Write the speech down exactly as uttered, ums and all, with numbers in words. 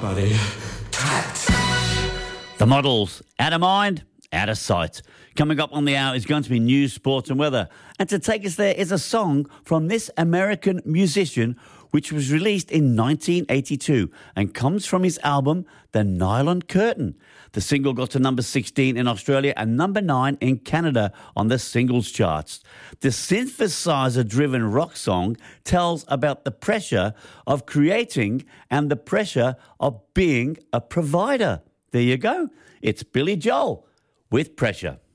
buddy. Cut. The Models, out of mind, out of sight. Coming up on the hour is going to be news, sports and weather. And to take us there is a song from this American musician which was released in nineteen eighty-two and comes from his album, The Nylon Curtain. The single got to number sixteen in Australia and number nine in Canada on the singles charts. The synthesizer-driven rock song tells about the pressure of creating and the pressure of being a provider. There you go. It's Billy Joel with Pressure.